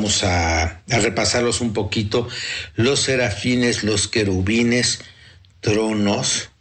vamos a repasarlos un poquito. Los serafines, los querubines, tronos,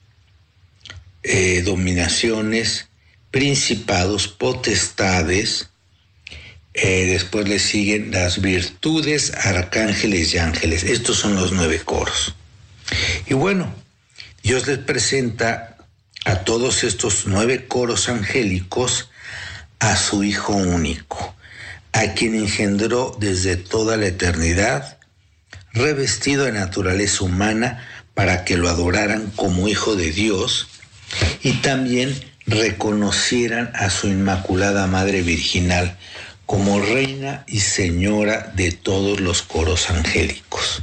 dominaciones, principados, potestades. Después le siguen las virtudes, arcángeles y ángeles. Estos son los 9 coros. Y bueno, Dios les presenta a todos estos 9 coros angélicos a su Hijo único, a quien engendró desde toda la eternidad, revestido de naturaleza humana para que lo adoraran como Hijo de Dios y también reconocieran a su Inmaculada Madre Virginal como Reina y Señora de todos los coros angélicos.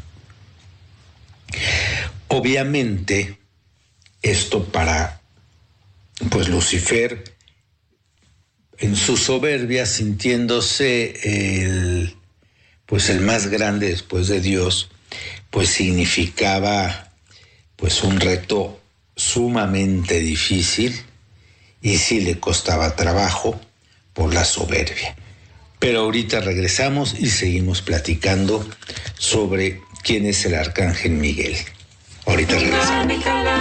Obviamente, esto para, pues, Lucifer, en su soberbia, sintiéndose el más grande después de Dios, pues significaba pues un reto sumamente difícil y sí le costaba trabajo por la soberbia. Pero ahorita regresamos y seguimos platicando sobre quién es el Arcángel Miguel. Ahorita regresamos.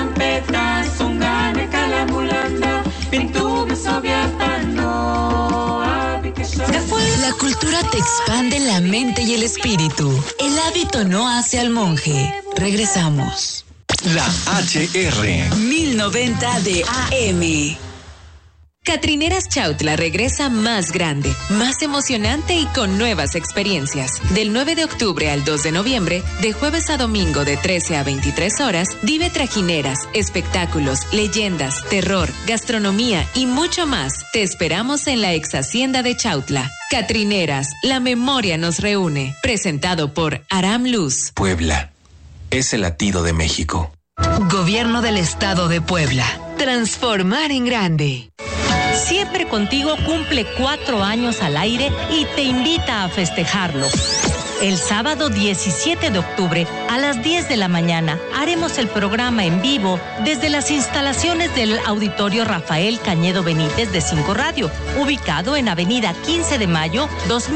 La cultura te expande la mente y el espíritu. El hábito no hace al monje. Regresamos. La HR 1090 de AM. Catrineras Chautla regresa más grande, más emocionante y con nuevas experiencias. Del 9 de octubre al 2 de noviembre, de jueves a domingo de 13 a 23 horas, vive trajineras, espectáculos, leyendas, terror, gastronomía y mucho más. Te esperamos en la ex hacienda de Chautla. Catrineras, la memoria nos reúne. Presentado por Aram Luz. Puebla es el latido de México. Gobierno del Estado de Puebla. Transformar en grande. Siempre Contigo cumple 4 años al aire y te invita a festejarlo. El sábado 17 de octubre a las 10 de la mañana haremos el programa en vivo desde las instalaciones del Auditorio Rafael Cañedo Benítez de 5 Radio, ubicado en Avenida 15 de Mayo,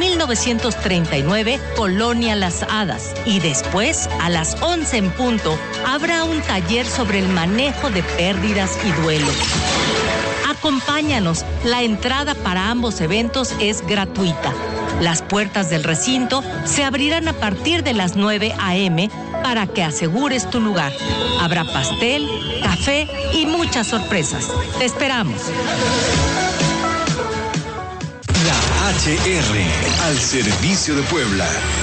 2939, Colonia Las Hadas. Y después, a las 11 en punto, habrá un taller sobre el manejo de pérdidas y duelo. Acompáñanos, la entrada para ambos eventos es gratuita. Las puertas del recinto se abrirán a partir de las 9 a.m. para que asegures tu lugar. Habrá pastel, café y muchas sorpresas. Te esperamos. La HR, al servicio de Puebla.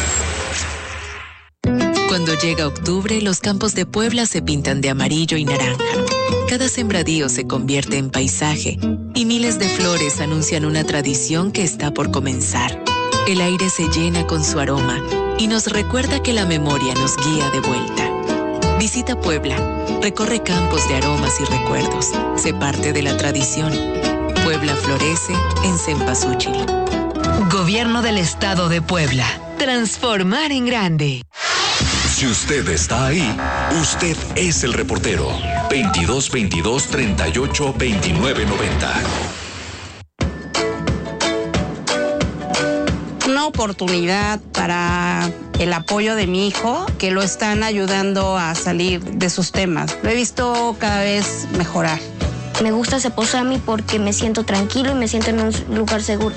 Cuando llega octubre, los campos de Puebla se pintan de amarillo y naranja. Cada sembradío se convierte en paisaje y miles de flores anuncian una tradición que está por comenzar. El aire se llena con su aroma y nos recuerda que la memoria nos guía de vuelta. Visita Puebla, recorre campos de aromas y recuerdos. Sé parte de la tradición. Puebla florece en Cempasúchil. Gobierno del Estado de Puebla. Transformar en grande. Si usted está ahí, usted es el reportero. 2222 38 29 90. Una oportunidad para el apoyo de mi hijo, que lo están ayudando a salir de sus temas. Lo he visto cada vez mejorar. Me gusta Ceposami porque me siento tranquilo y me siento en un lugar seguro.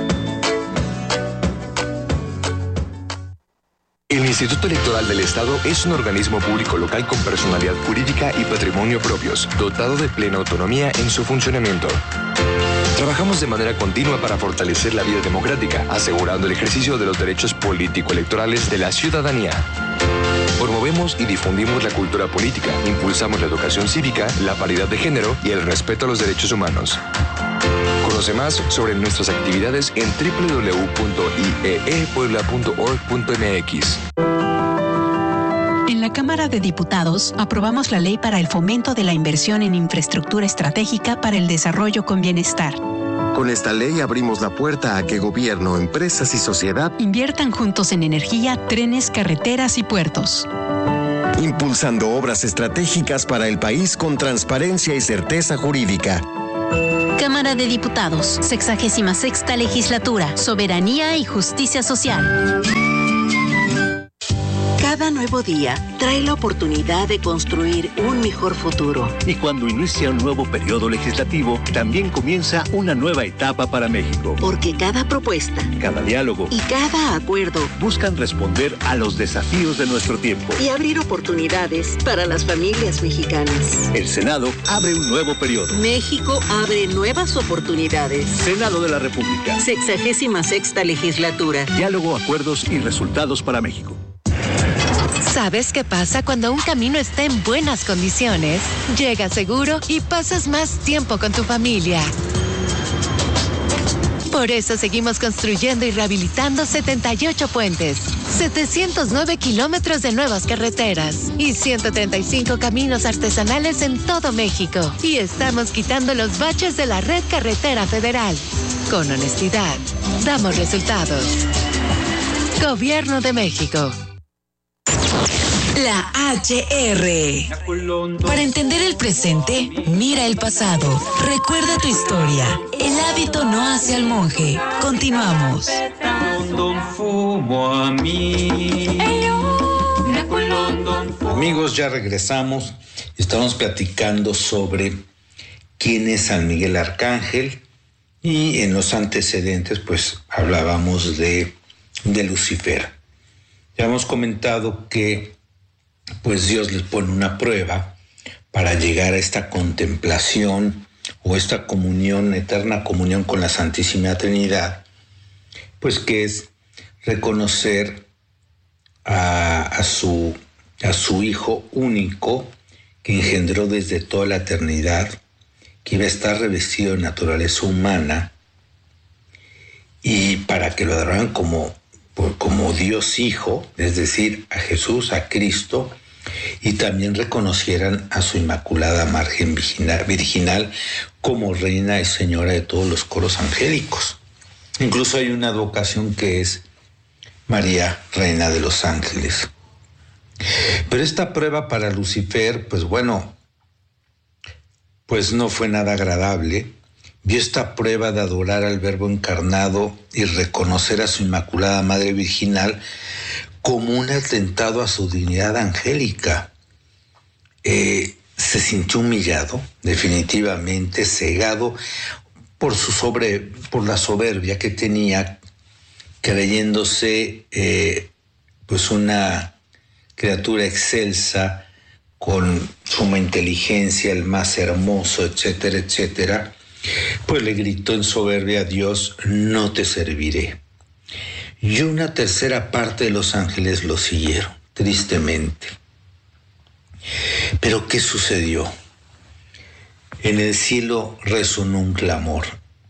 El Instituto Electoral del Estado es un organismo público local con personalidad jurídica y patrimonio propios, dotado de plena autonomía en su funcionamiento. Trabajamos de manera continua para fortalecer la vida democrática, asegurando el ejercicio de los derechos político-electorales de la ciudadanía. Promovemos y difundimos la cultura política, impulsamos la educación cívica, la paridad de género y el respeto a los derechos humanos. Conoce más sobre nuestras actividades en www.ieepuebla.org.mx. En la Cámara de Diputados aprobamos la ley para el fomento de la inversión en infraestructura estratégica para el desarrollo con bienestar. Con esta ley abrimos la puerta a que gobierno, empresas y sociedad inviertan juntos en energía, trenes, carreteras y puertos. Impulsando obras estratégicas para el país con transparencia y certeza jurídica. Cámara de Diputados, 66ª Legislatura, Soberanía y Justicia Social. Cada nuevo día trae la oportunidad de construir un mejor futuro. Y cuando inicia un nuevo periodo legislativo, también comienza una nueva etapa para México. Porque cada propuesta, cada diálogo y cada acuerdo buscan responder a los desafíos de nuestro tiempo y abrir oportunidades para las familias mexicanas. El Senado abre un nuevo periodo. México abre nuevas oportunidades. Senado de la República. 66ª legislatura. Diálogo, acuerdos y resultados para México. ¿Sabes qué pasa cuando un camino está en buenas condiciones? Llegas seguro y pasas más tiempo con tu familia. Por eso seguimos construyendo y rehabilitando 78 puentes, 709 kilómetros de nuevas carreteras y 135 caminos artesanales en todo México. Y estamos quitando los baches de la red carretera federal. Con honestidad, damos resultados. Gobierno de México. La HR. Para entender el presente, mira el pasado. Recuerda tu historia. El hábito no hace al monje. Continuamos. Amigos, ya regresamos. Estamos platicando sobre quién es San Miguel Arcángel. Y en los antecedentes, pues, hablábamos de Lucifer. Ya hemos comentado que pues Dios les pone una prueba para llegar a esta contemplación o esta comunión, eterna comunión con la Santísima Trinidad, pues que es reconocer a su Hijo único que engendró desde toda la eternidad, que iba a estar revestido de naturaleza humana, y para que lo adoraran como Dios Hijo, es decir, a Jesús, a Cristo, y también reconocieran a su Inmaculada Margen Virginal como Reina y Señora de todos los coros angélicos. Incluso hay una advocación que es María, Reina de los Ángeles. Pero esta prueba para Lucifer, pues bueno, pues no fue nada agradable. Vio esta prueba de adorar al Verbo encarnado y reconocer a su Inmaculada Madre Virginal como un atentado a su dignidad angélica. Se sintió humillado, definitivamente, cegado por la soberbia que tenía, creyéndose pues una criatura excelsa, con suma inteligencia, el más hermoso, etcétera, etcétera. Pues le gritó en soberbia a Dios: no te serviré. Y una tercera parte de los ángeles lo siguieron, tristemente. Pero ¿qué sucedió? En el cielo resonó un clamor.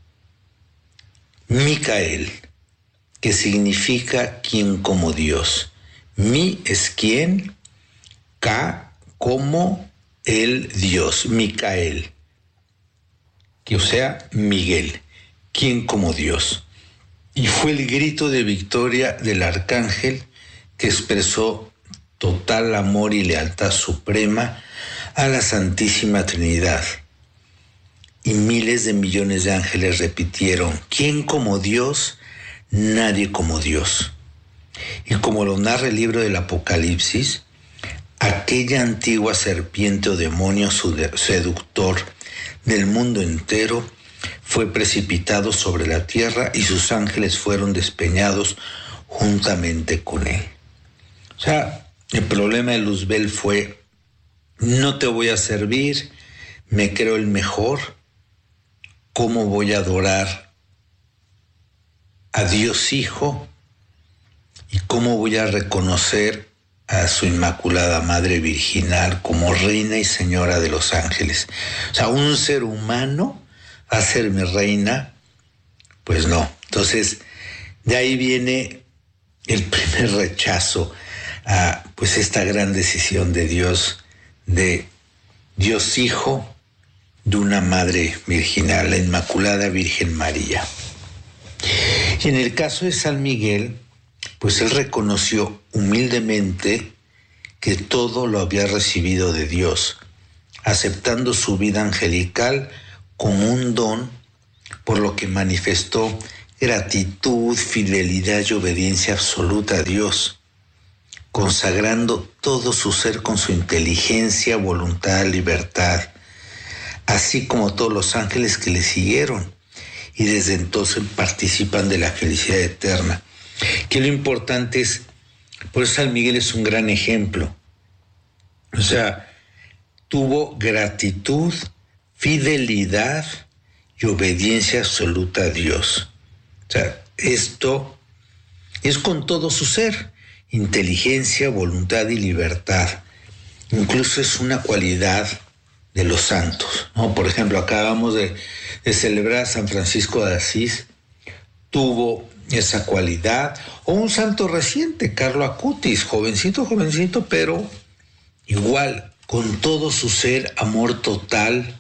Micael, que significa quien como Dios. Mi es quien, Ka como el Dios, Micael. O sea, Miguel, quien como Dios. Y fue el grito de victoria del arcángel que expresó total amor y lealtad suprema a la Santísima Trinidad. Y miles de millones de ángeles repitieron: ¿quién como Dios? Nadie como Dios. Y como lo narra el libro del Apocalipsis, aquella antigua serpiente o demonio seductor del mundo entero fue precipitado sobre la tierra y sus ángeles fueron despeñados juntamente con él. O sea, el problema de Luzbel fue: no te voy a servir, me creo el mejor, ¿cómo voy a adorar a Dios Hijo? ¿Y cómo voy a reconocer a su Inmaculada Madre Virginal como Reina y Señora de los ángeles? O sea, un ser humano va a ser mi reina. Pues no. Entonces, de ahí viene el primer rechazo a pues esta gran decisión de Dios Hijo de una Madre Virginal, la Inmaculada Virgen María. Y en el caso de San Miguel, pues él reconoció humildemente que todo lo había recibido de Dios, aceptando su vida angelical como un don, por lo que manifestó gratitud, fidelidad y obediencia absoluta a Dios, consagrando todo su ser con su inteligencia, voluntad, libertad, así como todos los ángeles que le siguieron, y desde entonces participan de la felicidad eterna. Que lo importante es, por eso San Miguel es un gran ejemplo. O sea, tuvo gratitud, fidelidad y obediencia absoluta a Dios. O sea, esto es con todo su ser, inteligencia, voluntad y libertad. Incluso es una cualidad de los santos, ¿no? Por ejemplo, acabamos de celebrar a San Francisco de Asís, tuvo esa cualidad. O un santo reciente, Carlo Acutis, jovencito, pero igual, con todo su ser, amor total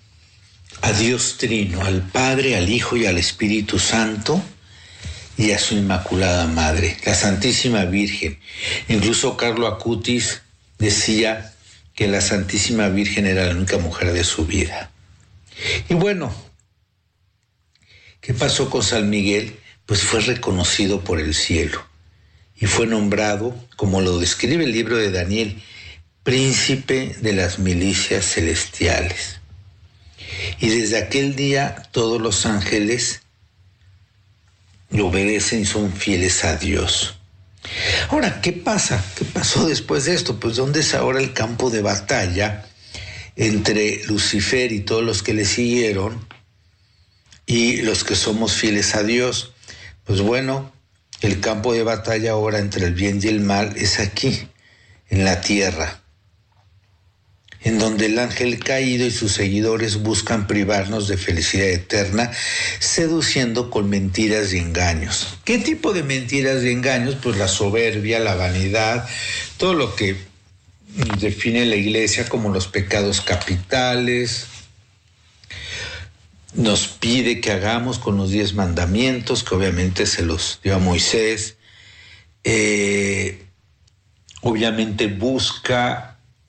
a Dios Trino, al Padre, al Hijo y al Espíritu Santo, y a su Inmaculada Madre, la Santísima Virgen. Incluso Carlo Acutis decía que la Santísima Virgen era la única mujer de su vida. Y bueno, ¿qué pasó con San Miguel? Pues fue reconocido por el cielo y fue nombrado, como lo describe el libro de Daniel, príncipe de las milicias celestiales. Y desde aquel día todos los ángeles le obedecen y son fieles a Dios. Ahora, ¿qué pasa? ¿Qué pasó después de esto? Pues ¿dónde es ahora el campo de batalla entre Lucifer y todos los que le siguieron y los que somos fieles a Dios? Pues bueno, el campo de batalla ahora entre el bien y el mal es aquí, en la tierra, en donde el ángel caído y sus seguidores buscan privarnos de felicidad eterna, seduciendo con mentiras y engaños. ¿Qué tipo de mentiras y engaños? Pues la soberbia, la vanidad, todo lo que define la Iglesia como los pecados capitales. Nos pide que hagamos con los 10 mandamientos, que obviamente se los dio a Moisés. Obviamente busca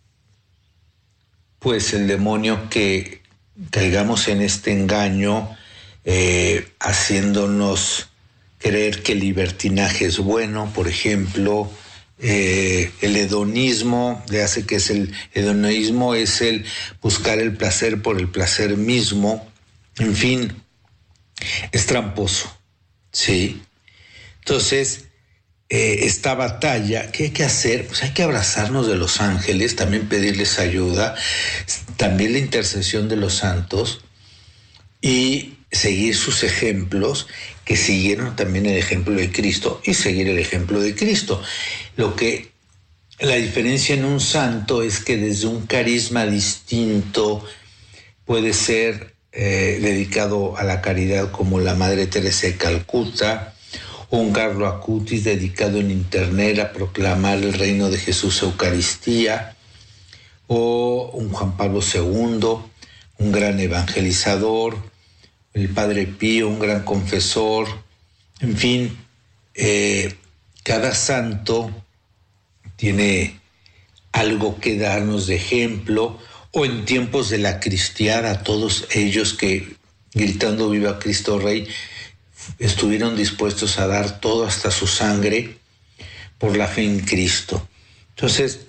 pues el demonio que caigamos en este engaño, haciéndonos creer que el libertinaje es bueno, por ejemplo. El hedonismo le hace que el hedonismo es el buscar el placer por el placer mismo. En fin, es tramposo, ¿sí? Entonces, esta batalla, ¿qué hay que hacer? Pues hay que abrazarnos de los ángeles, también pedirles ayuda, también la intercesión de los santos y seguir sus ejemplos, que siguieron también el ejemplo de Cristo, y seguir el ejemplo de Cristo. La diferencia en un santo es que desde un carisma distinto puede ser dedicado a la caridad, como la Madre Teresa de Calcuta, o un Carlo Acutis dedicado en internet a proclamar el reino de Jesús Eucaristía, o un Juan Pablo II, un gran evangelizador, el Padre Pío, un gran confesor. En fin, cada santo tiene algo que darnos de ejemplo, o en tiempos de la cristiada, todos ellos que, gritando viva Cristo Rey, estuvieron dispuestos a dar todo, hasta su sangre, por la fe en Cristo. Entonces,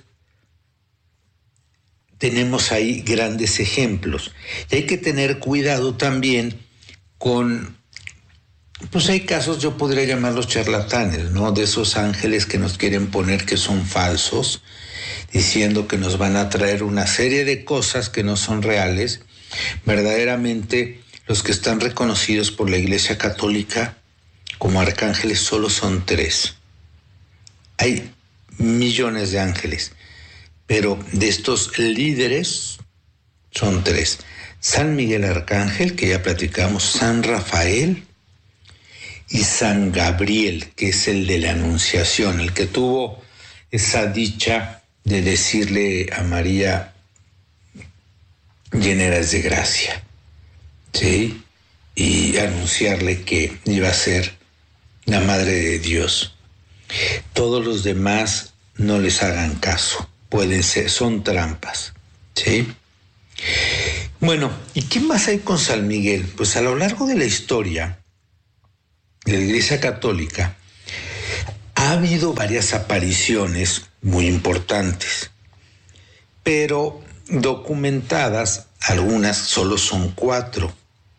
tenemos ahí grandes ejemplos. Y hay que tener cuidado también con, pues hay casos, yo podría llamarlos charlatanes, ¿no? De esos ángeles que nos quieren poner que son falsos, diciendo que nos van a traer una serie de cosas que no son reales. Verdaderamente, los que están reconocidos por la Iglesia Católica como arcángeles solo son 3. Hay millones de ángeles, pero de estos líderes son 3. San Miguel Arcángel, que ya platicamos, San Rafael y San Gabriel, que es el de la Anunciación, el que tuvo esa dicha de decirle a María, llena eres de gracia, ¿sí? Y anunciarle que iba a ser la Madre de Dios. Todos los demás no les hagan caso, pueden ser, son trampas, ¿sí? Bueno, ¿y qué más hay con San Miguel? Pues a lo largo de la historia de la Iglesia Católica Ha habido varias apariciones muy importantes, pero documentadas, algunas solo son 4.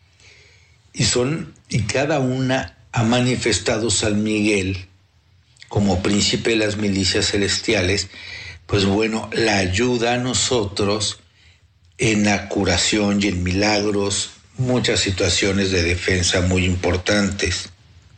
Y cada una ha manifestado San Miguel como príncipe de las milicias celestiales, pues bueno, la ayuda a nosotros en la curación y en milagros, muchas situaciones de defensa muy importantes.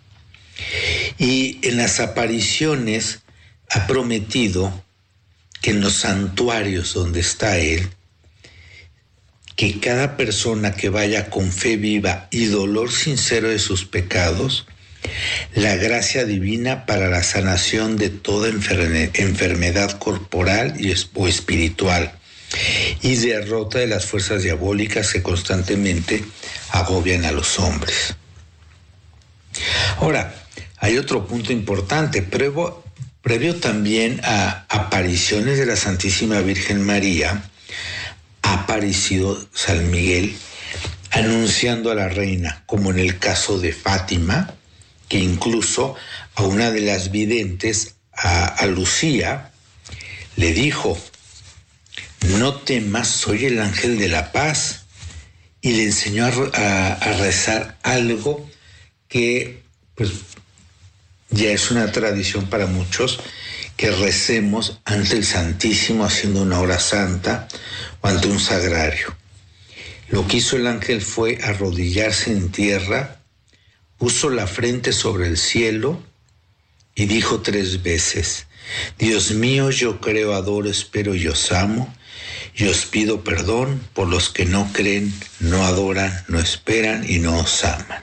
Y en las apariciones ha prometido que en los santuarios donde está él, que cada persona que vaya con fe viva y dolor sincero de sus pecados, la gracia divina para la sanación de toda enfermedad corporal o espiritual y derrota de las fuerzas diabólicas que constantemente agobian a los hombres. Ahora, hay otro punto importante, previo también a apariciones de la Santísima Virgen María, ha aparecido San Miguel anunciando a la reina, como en el caso de Fátima, que incluso a una de las videntes, a Lucía, le dijo: no temas, soy el ángel de la paz, y le enseñó a rezar algo que pues ya es una tradición para muchos, que recemos ante el Santísimo haciendo una hora santa o ante un sagrario. Lo que hizo el ángel fue arrodillarse en tierra, puso la frente sobre el cielo y dijo 3 veces: Dios mío, yo creo, adoro, espero y os amo, y os pido perdón por los que no creen, no adoran, no esperan y no os aman.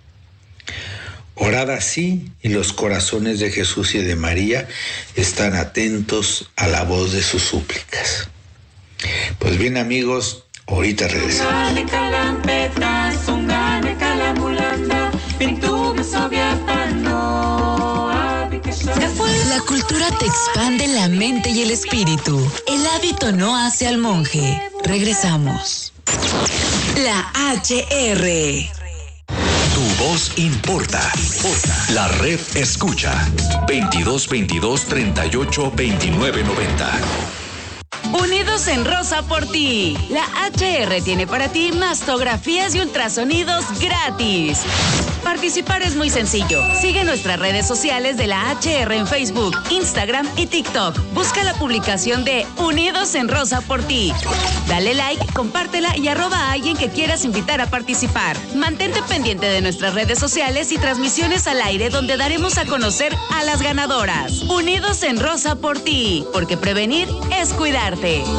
Orad así y los corazones de Jesús y de María están atentos a la voz de sus súplicas. Pues bien, amigos, ahorita regresamos. La cultura te expande la mente y el espíritu. El hábito no hace al monje. Regresamos. La HR. Tu voz importa. La red escucha. 2222-382990. Unidos en Rosa por ti. La HR tiene para ti mastografías y ultrasonidos gratis. Participar es muy sencillo. Sigue nuestras redes sociales de la HR en Facebook, Instagram y TikTok. Busca la publicación de Unidos en Rosa por ti. Dale like, compártela y @ a alguien que quieras invitar a participar. Mantente pendiente de nuestras redes sociales y transmisiones al aire donde daremos a conocer a las ganadoras. Unidos en Rosa por ti, porque prevenir es cuidarte.